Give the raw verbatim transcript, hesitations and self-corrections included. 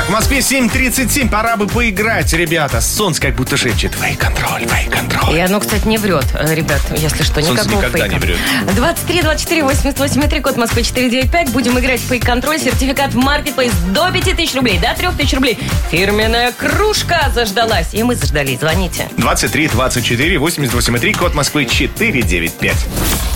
В Москве семь тридцать семь. Пора бы поиграть, ребята. Солнце как будто шепчет. Фейк-контроль, фейк-контроль. И оно, кстати, не врет, ребят, если что, никакого Солнце никогда фейка. не врет. двадцать три двадцать четыре восемьдесят восемь три, код Москвы четыре девять пять. Будем играть в фейк-контроль. Сертификат в Marketplace до пяти тысяч рублей, до трех тысяч рублей. Фирменная кружка заждалась. И мы заждались. Звоните. двадцать три двадцать четыре восемьдесят восемь три, код Москвы четыре девять пять.